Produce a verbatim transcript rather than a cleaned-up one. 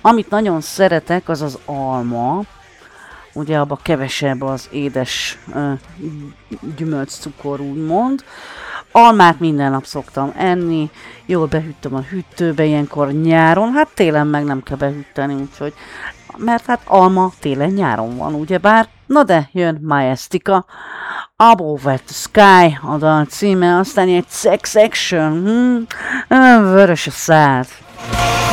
Amit nagyon szeretek, az az alma. Ugye abban kevesebb az édes uh, gyümölcscukor, úgymond. Almát minden nap szoktam enni, jól behűtöm a hűtőbe ilyenkor nyáron, hát télen meg nem kell behűteni, úgyhogy, mert hát alma télen-nyáron van, ugyebár. Na de jön Majestica, Above the Sky a dal címe, aztán egy Sex Action, hmm, vörös a szád.